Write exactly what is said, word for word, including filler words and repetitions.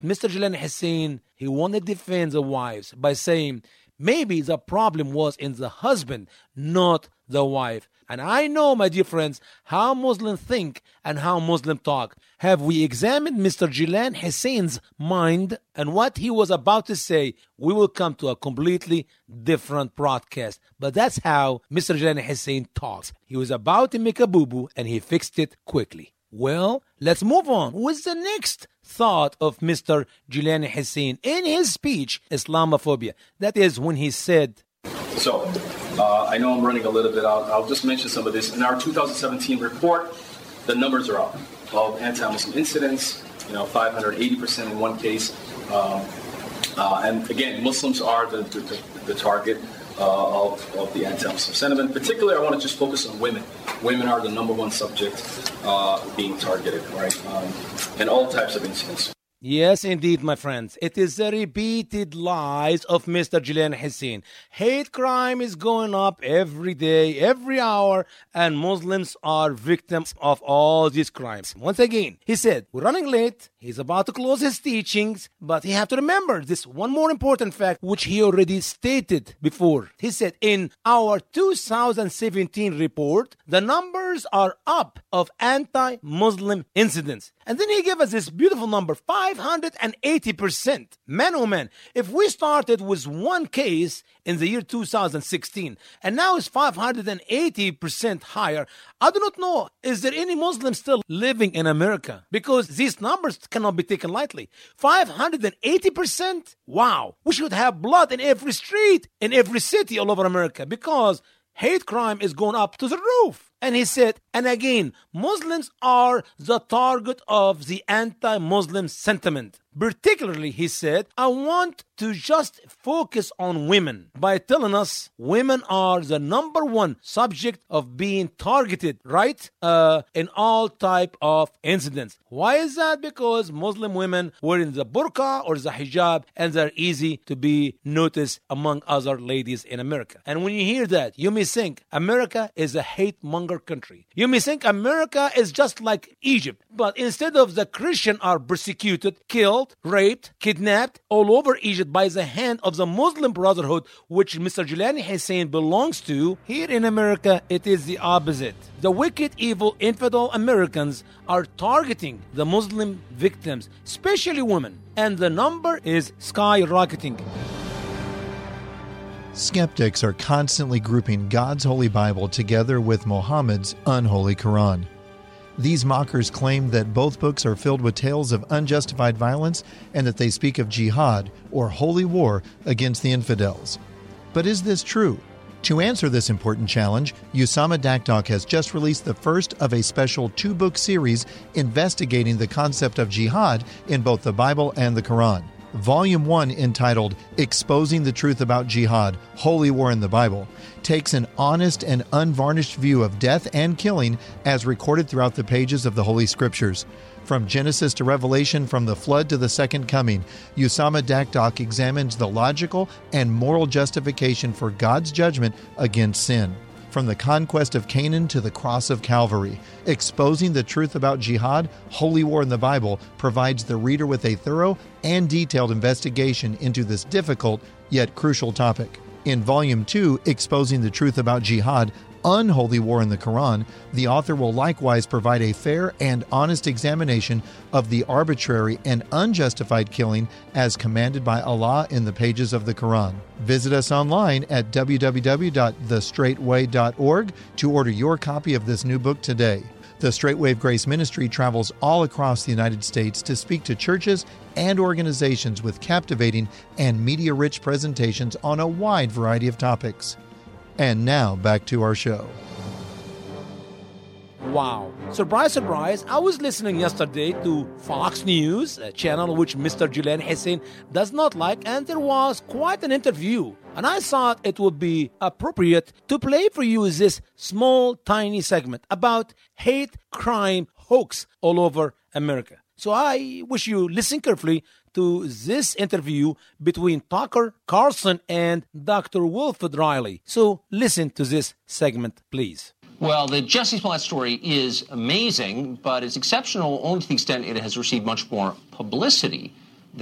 Mister Jelani Hussein, he wanted to defend the wives by saying maybe the problem was in the husband, not the wife. And I know, my dear friends, how Muslims think and how Muslims talk. Have we examined Mister Jelani Hussein's mind and what he was about to say, we will come to a completely different broadcast. But that's how Mister Jelani Hussein talks. He was about to make a boo-boo and he fixed it quickly. Well, let's move on with the next thought of Mister Jelani Hussein in his speech, Islamophobia. That is when he said, So, uh, I know I'm running a little bit out. I'll just mention some of this. In our two thousand seventeen report, the numbers are up of anti-Muslim incidents, you know, five hundred eighty percent in one case. Um, uh, and again, Muslims are the, the, the target uh, of, of the anti-Muslim sentiment. Particularly, I want to just focus on women. Women are the number one subject uh, being targeted, right? Um, and all types of incidents. Yes, indeed, my friends. It is the repeated lies of Mister Jelani Hussein. Hate crime is going up every day, every hour, and Muslims are victims of all these crimes. Once again, he said, we're running late. He's about to close his teachings, but he have to remember this one more important fact, which he already stated before. He said, in our two thousand seventeen report, the numbers are up of anti-Muslim incidents. And then he gave us this beautiful number, five hundred eighty percent. Man, oh man, if we started with one case in the year two thousand sixteen, and now it's five hundred eighty percent higher, I do not know, is there any Muslim still living in America? Because these numbers cannot be taken lightly. five hundred eighty percent? Wow. We should have blood in every street, in every city all over America, because hate crime is going up to the roof. And he said, and again, Muslims are the target of the anti-Muslim sentiment. Particularly, he said, I want to just focus on women by telling us women are the number one subject of being targeted, right? Uh, in all type of incidents. Why is that? Because Muslim women wearing the burqa or the hijab, and they're easy to be noticed among other ladies in America. And when you hear that, you may think America is a hate-monger country. You may think America is just like Egypt, but instead of the Christian are persecuted, killed, raped, kidnapped all over Egypt by the hand of the Muslim Brotherhood, which Mister Jelani Hussein belongs to, here in America it is the opposite. The wicked, evil, infidel Americans are targeting the Muslim victims, especially women, and the number is skyrocketing. Skeptics are constantly grouping God's Holy Bible together with Muhammad's unholy Quran. These mockers claim that both books are filled with tales of unjustified violence and that they speak of jihad, or holy war, against the infidels. But is this true? To answer this important challenge, Usama Dakdok has just released the first of a special two-book series investigating the concept of jihad in both the Bible and the Quran. Volume one, entitled Exposing the Truth About Jihad, Holy War in the Bible, takes an honest and unvarnished view of death and killing as recorded throughout the pages of the Holy Scriptures. From Genesis to Revelation, from the flood to the second coming, Usama Dakdok examines the logical and moral justification for God's judgment against sin. From the conquest of Canaan to the cross of Calvary, Exposing the Truth About Jihad, Holy War in the Bible provides the reader with a thorough and detailed investigation into this difficult yet crucial topic. In Volume two, Exposing the Truth About Jihad, Unholy War in the Quran, the author will likewise provide a fair and honest examination of the arbitrary and unjustified killing as commanded by Allah in the pages of the Quran. Visit us online at w w w dot the straight way dot org to order your copy of this new book today. The Straight Wave Grace Ministry travels all across the United States to speak to churches and organizations with captivating and media-rich presentations on a wide variety of topics. And now, back to our show. Wow. Surprise, surprise. I was listening yesterday to Fox News, a channel which Mister Jelani Hussein does not like, and there was quite an interview. And I thought it would be appropriate to play for you this small, tiny segment about hate crime hoax all over America. So I wish you listen carefully to this interview between Tucker Carlson and Doctor Wilfred Riley. So listen to this segment, please. Well, the Jesse Smollett story is amazing, but it's exceptional only to the extent it has received much more publicity.